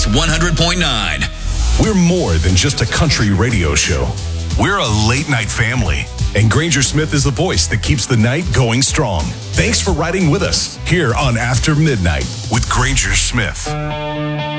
100.9. We're more than just a country radio show. We're a late-night family. And Granger Smith is the voice that keeps the night going strong. Thanks for riding with us here on After Midnight with Granger Smith.